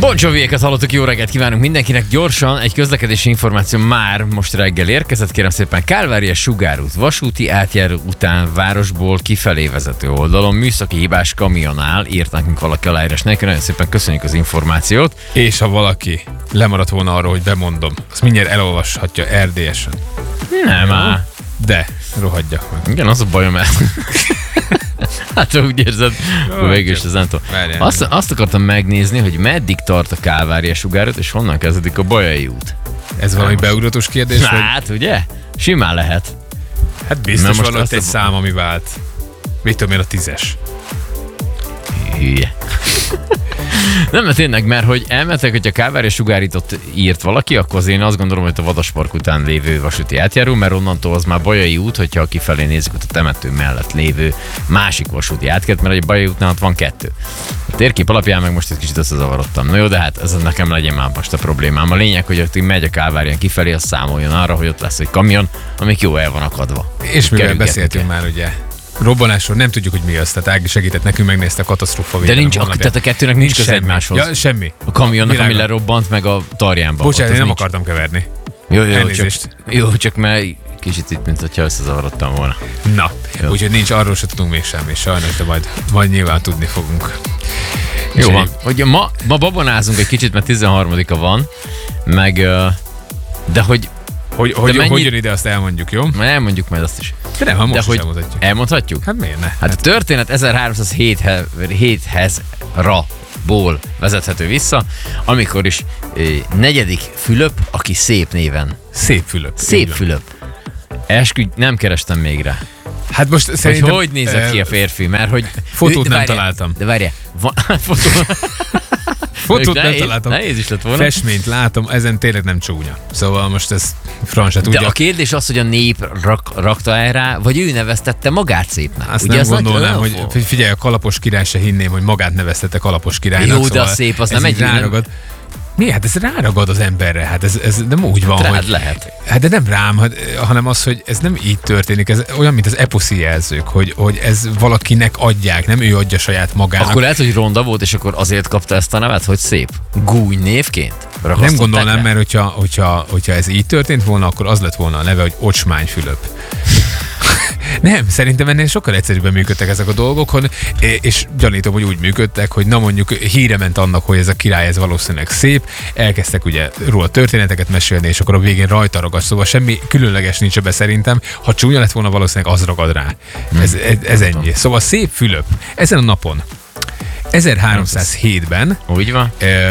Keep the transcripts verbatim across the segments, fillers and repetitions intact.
Bon Joviéket hallottuk, jó reggelt kívánunk mindenkinek. Gyorsan egy közlekedési információ már most reggel érkezett. Kérem szépen, Kálvária Sugárút vasúti átjáró után városból kifelé vezető oldalon műszaki hibás kamionál írt nekünk valaki aláírás nélkül. Nagyon szépen köszönjük az információt. És ha valaki lemaradt volna arról, hogy bemondom, azt mindjárt elolvashatja er dé esen. Nem áll. De rohadjak meg. Igen, az a bajom el. Hát úgy érzed, hogy végül is ez nem tudom. Azt, azt akartam megnézni, hogy meddig tart a Kálvária Sugárút, és honnan kezdődik a Bolyai út. Ez valami beugratos kérdés? Na, hát ugye? Simán lehet. Hát biztos most van ott egy a... szám, ami vált. Mit tudom én, a tízes. Hülye. Nem, mert tényleg, mert hogy elmentek, hogy a Kálvária Sugárítot írt valaki, akkor az én azt gondolom, hogy a Vadaspark után lévő vasúti átjáró, mert onnantól az már Bolyai út, hogyha kifelé nézzük, ott a temető mellett lévő másik vasúti átjáró, mert a Bolyai útnál ott van kettő. A térkép alapján meg most egy kicsit összezavarodtam. Na jó, de hát ez nekem legyen már most a problémám. A lényeg, hogy ott megy a Kálvárián kifelé, az számoljon arra, hogy ott lesz egy kamion, amik jó el van akadva. És mivel beszéltünk már, ugye? Robbanásról nem tudjuk, hogy mi az. Tehát Ági segített nekünk, megnézte a katasztrófa videót. De nincs, a, tehát a kettőnek nincs köze egymáshoz. Ja, semmi. A kamionnak, ami lerobbant, meg a tarjánban. Bocsánat, én nem nincs. akartam keverni. Jó, jó, csak, jó, csak mert kicsit itt, mint hogyha összezavarodtam volna. Na, úgyhogy nincs, arról se tudunk még semmi, sajnos, de majd, majd nyilván tudni fogunk. Jó van. Hogy ma, ma babonázunk egy kicsit, mert tizenharmadika van, meg, de hogy Hogy, hogy, mennyi... hogy jön ide, azt elmondjuk, jó? Már elmondjuk majd azt is. De nem, ha most De hogy elmondhatjuk. Elmondhatjuk? Hát miért ne? Hát a történet ezerháromszázhéthez ra-ból vezethető vissza, amikor is eh, negyedik Fülöp, aki szép néven. Szép Fülöp. Szép Fülöp. Eskügy, nem kerestem még rá. Hát most hogy szerintem... Hogy nézett ki a férfi, mert hogy... Fotót ő, nem várjál, találtam. De várjál, van, fotó... Fotót nem találtam. Nehéz is lett volna. Festményt látom, ezen tényleg nem csúnya. Szóval most ez francia tudja. De a kérdés az, hogy a nép rak, rakta el rá, vagy ő neveztette magát szépnek. Azt ugye nem gondolnám, hogy figyelj, a Kalapos király se hinném, hogy magát neveztette Kalapos királynak. Jó, szóval de a szép, az nem egy ráragad. Mi? Hát ez ráragad az emberre, hát ez, ez nem úgy van, Rád hogy... lehet. Hát de nem rám, hanem az, hogy ez nem így történik, ez olyan, mint az eposzi jelzők, hogy, hogy ez valakinek adják, nem ő adja saját magának. Akkor lehet, hogy ronda volt, és akkor azért kapta ezt a nevet, hogy szép. Gúny névként? Nem gondolnám, mert hogyha, hogyha, hogyha ez így történt volna, akkor az lett volna a neve, hogy Ocsmány Fülöp. Nem, szerintem ennél sokkal egyszerűbben működtek ezek a dolgok, hogy, és gyanítom, hogy úgy működtek, hogy na mondjuk híre ment annak, hogy ez a király ez valószínűleg szép, elkezdtek ugye róla történeteket mesélni, és akkor a végén rajta ragad, szóval semmi különleges nincs ebbe szerintem, ha csúnya lett volna, valószínűleg az ragad rá. Ez, ez, ez ennyi. Szóval Szép Fülöp ezen a napon, ezerháromszázhétben úgy van.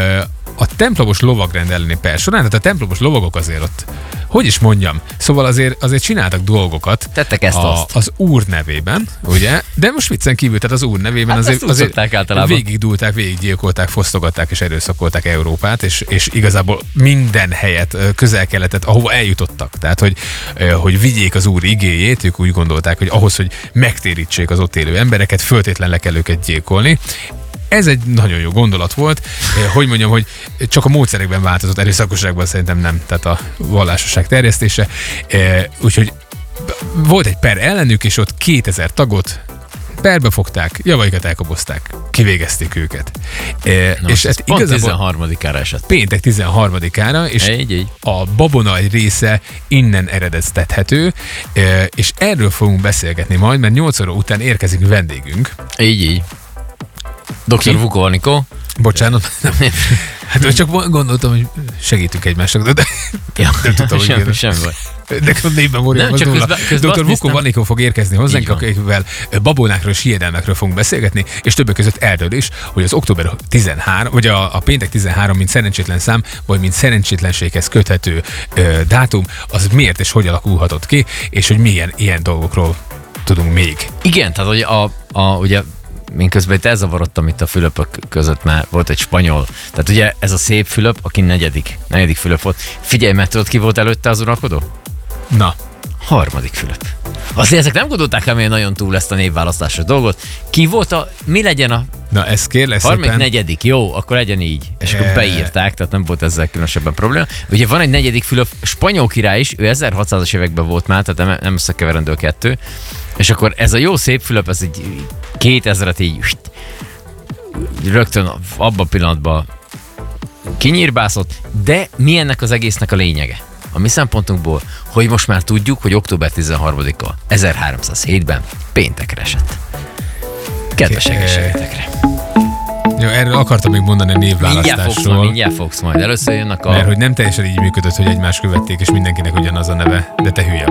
A templomos lovagrend elleni per során, tehát a templomos lovagok azért ott, hogy is mondjam, szóval azért, azért csináltak dolgokat. Tettek ezt a, azt. Az Úr nevében, ugye? De most viccen kívül, tehát az Úr nevében hát azért, azért végigdulták, végiggyilkolták, fosztogatták és erőszakolták Európát, és, és igazából minden helyet, közel-keletet, ahova eljutottak. Tehát, hogy, hogy vigyék az Úr igéjét, ők úgy gondolták, hogy ahhoz, hogy megtérítsék az ott élő embereket, föltétlen le kell őket gyilkolni. Ez egy nagyon jó gondolat volt, hogy mondjam, hogy csak a módszerekben változott, erőszakosságban szerintem nem, tehát a vallásosság terjesztése. Úgyhogy volt egy per ellenük, és ott kétezer tagot perbe fogták, javaikat elkobozták, kivégezték őket. Na, és ez pont tizenharmadikára esett. Péntek tizenharmadikára, és egy, egy. a babona egy része innen eredeztethető, és erről fogunk beszélgetni majd, mert nyolc óra után érkezik vendégünk. Így, így. doktor Vukolnikó. Bocsánat. Nem. Hát csak gondoltam, hogy segítünk egymásnak, de, de ja, nem tudtam, hogy semmi, semmi baj. De a névben morjam az nulla. doktor Vukolnikó fog érkezni hozzánk, akivel babonákról és hiedelmekről fogunk beszélgetni, és többek között erről is, hogy az október tizenharmadika, vagy a, a péntek tizenharmadika, mint szerencsétlen szám, vagy mint szerencsétlenséghez köthető ö, dátum, az miért és hogy alakulhatott ki, és hogy milyen ilyen dolgokról tudunk még. Igen, tehát hogy a, a ugye én közben itt elzavarodtam itt a Fülöpök között, mert volt egy spanyol. Tehát ugye ez a Szép Fülöp, aki negyedik, negyedik Fülöp volt. Figyelj, mert tudod, ki volt előtte az uralkodó? Na. Harmadik Fülöp. Azért ezek nem gondolták el, milyen nagyon túl ezt a névválasztásos dolgot. Ki volt a, mi legyen a... Na, ez kérlek szépen. Harmadik, negyedik, jó, akkor legyen így. És akkor beírták, tehát nem volt ezzel különösebben probléma. Ugye van egy negyedik Fülöp, spanyol király is, ő ezerhatszázas években volt már, tehát nem összekeverendő a kettő. És akkor ez a jó Szép Fülöp, ez egy kétezret így rögtön abban a pillanatban kinyírbászott, de mi ennek az egésznek a lényege? A mi szempontunkból, hogy most már tudjuk, hogy október tizenharmadika ezerháromszázhétben péntekre esett. Kedves egészségetekre! Jó, erről akartam még mondani a Mindjárt fogsz, majd, névválasztásról. mindjárt fogsz majd. Először jönnek a... Mert hogy nem teljesen így működött, hogy egymást követték, és mindenkinek ugyanaz a neve, de te hülye